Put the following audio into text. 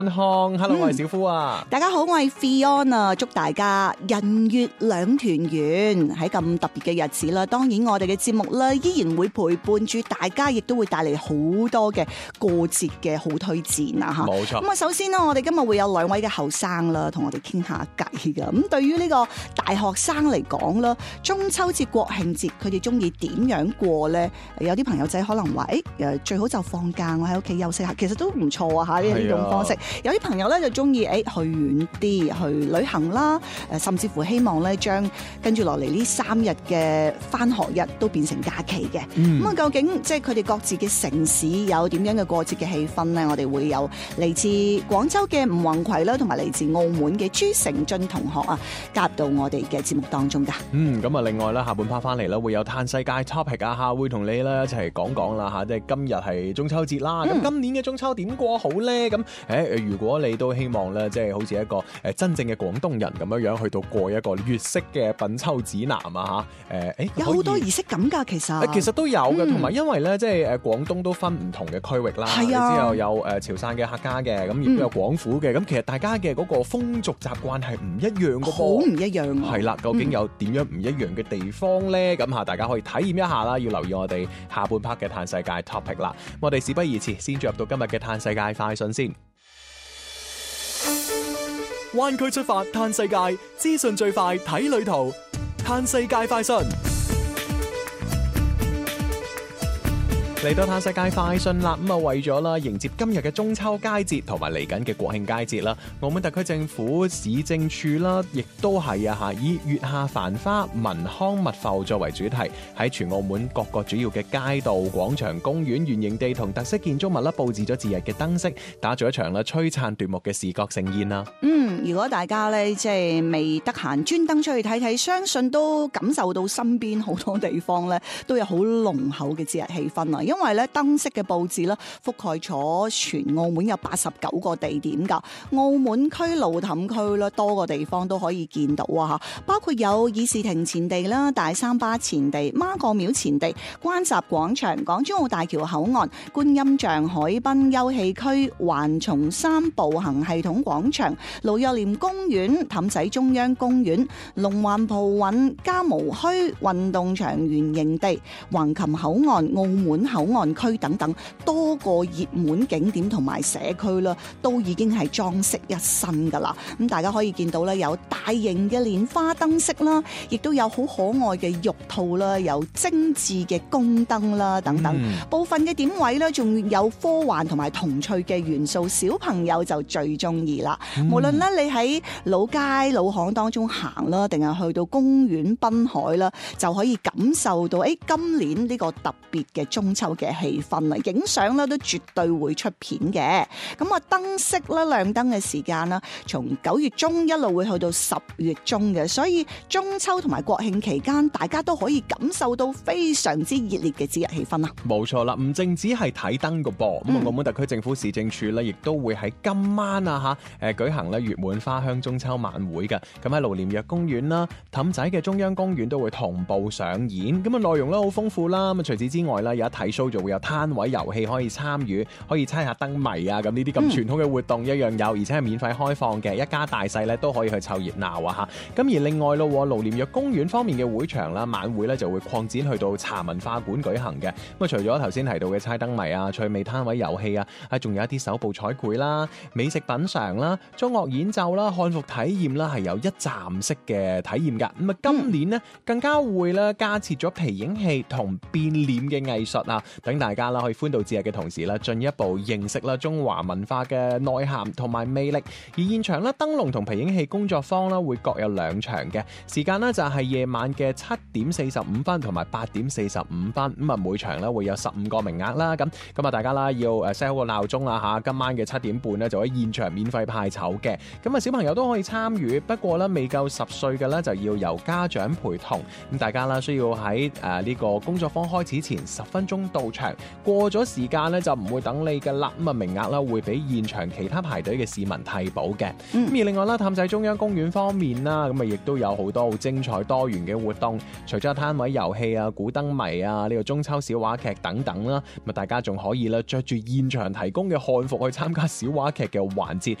Hello， 我係小夫啊！ 大家好，我係 Fiona， 祝大家人月兩團圓。喺咁特別嘅日子啦，當然我哋嘅節目咧依然會陪伴住大家，亦都會帶嚟好多嘅過節嘅好推薦啊！吓， 冇錯。 咁啊，首先呢，我哋今日會有2位嘅後生啦，同我哋傾下偈噶。咁對於呢個大學生嚟講啦，中秋節、國慶節，佢哋中意點樣過咧？有啲朋友仔可能話，最好就放假，我喺屋企休息下，其實都唔錯啊！吓，呢種方式。有啲朋友咧就中意去遠啲去旅行啦，甚至乎希望咧將跟住落嚟呢3日嘅返學日都變成假期嘅。咁啊，究竟即係佢哋各自嘅城市有點樣嘅過節嘅氣氛咧？我哋會有嚟自廣州嘅吳宏葵啦，同埋嚟自澳門嘅朱成俊同學啊，加入到我哋嘅節目當中噶。 咁啊，另外咧下半 part 翻嚟啦，會有嘆世界 topic 啊嚇，會同你咧一齊講講啦嚇，即係今日係中秋節啦。咁今年嘅中秋點過好咧？咁如果你都希望咧，即係好似一個真正嘅廣東人咁樣樣去到過一個粵式嘅品秋指南啊嚇， 有好多儀式感㗎，其實都有嘅，同埋因為咧即係廣東都分唔同嘅區域啦，之後有潮汕嘅客家嘅，咁亦都有廣府嘅，咁其實大家嘅嗰個風俗習慣係唔一樣嘅噃， 好唔一樣啊！ 係啦，究竟有點樣唔一樣嘅地方咧？咁大家可以體驗一下啦，要留意我哋下半 part 嘅嘆世界 topic 啦。我哋事不宜遲，先進入到今日嘅嘆世界快訊先。灣區出發嘆世界，資訊最快睇旅途，嘆世界快訊。嚟到嘆世界快訊啦，咁為咗啦迎接今日嘅中秋佳節同埋嚟緊嘅國慶佳節啦，澳門特區政府市政處啦，亦都係以月下繁花、文康密埠作為主題，喺全澳門各個主要嘅街道、廣場、公園、圓形地同特色建築物啦，佈置咗節日嘅燈飾，打造一場啦璀璨奪目嘅視覺盛宴啦。 如果大家咧即係未得閒專登出去睇睇，相信都感受到身邊好多地方咧都有好濃厚嘅節日氣氛啊！因為咧燈飾嘅佈置啦，覆蓋咗全澳門有89個地點㗎。澳門區、路氹區啦，多個地方都可以見到啊！包括有議事亭前地啦、大三巴前地、媽閣廟前地、關閘廣場、港珠澳大橋口岸、觀音像海濱休憩區、環松山步行系統廣場、盧若廉公園、氹仔中央公園、龍環葡韻嘉模墟運動場圓形地、橫琴口岸、澳門口岸區等等多個熱門景點同埋社區啦，都已經係裝飾一新噶啦。咁大家可以見到咧，有大型嘅蓮花燈飾啦，亦都有好可愛嘅玉兔啦，有精緻嘅宮燈啦等等。部分嘅點位咧，仲有科幻同埋童趣嘅元素，小朋友就最中意啦。無論咧你喺老街老巷當中行啦，定係去到公園濱海啦，就可以感受到今年呢個特別嘅中秋嘅氣氛啊！影相咧都絕對會出片嘅。咁啊，燈飾咧亮燈嘅時間啦，從9月中一路會去到10月中嘅，所以中秋同埋國慶期間，大家都可以感受到非常之熱烈嘅節日氣氛啊！ 冇錯啦，唔淨止係睇燈㗎噃，咁澳門特區政府市政處咧，亦都會喺今晚舉行咧月滿花香中秋晚會嘅。咁喺盧廉若公園啦、氹仔嘅中央公園都會同步上演。咁啊，內容咧好豐富啦。咁除此之外咧，有一睇 show 就會有攤位遊戲可以參與，可以猜下燈謎啊！咁呢啲咁傳統嘅活動一樣有，而且係免費開放嘅，一家大細咧都可以去湊熱鬧啊！嚇。咁而另外咯，盧廉若公園方面嘅會場啦，晚會咧就會擴展去到茶文化館舉行嘅。咁啊，除咗頭先提到嘅猜燈謎啊、趣味攤位遊戲啊，仲有一啲手部彩繪啦、美食品嘗啦、中樂演奏啦、漢服體驗啦，係有一站式嘅體驗㗎。咁啊，今年呢更加會咧加設咗皮影戲同變臉嘅藝術啊，等大家啦可以歡度節日嘅同時啦，進一步認識啦中華文化嘅內涵同埋魅力。而現場咧燈籠同皮影戲工作坊啦會各有2場嘅，時間呢就係夜晚嘅7點45分同埋8點45分。咁啊，每場咧會有15個名額啦。咁啊，大家啦要set好個鬧鐘啦嚇，今晚嘅7點半咧就喺現場免費派籌嘅。咁啊，小朋友都可以參與，不過咧未夠10歲嘅咧就要由家長陪同。咁大家啦需要喺呢個工作坊開始前10分鐘到到場，過咗時間咧就唔會等你嘅啦。咁啊名額啦會俾現場其他排隊嘅市民替補嘅。咁而另外啦，氹仔中央公園方面啦，咁啊亦都有好多好精彩多元嘅活動，除咗攤位遊戲啊、古燈謎啊、呢個中秋小話劇等等啦，咁啊大家仲可以啦着住現場提供嘅漢服去參加小話劇嘅環節，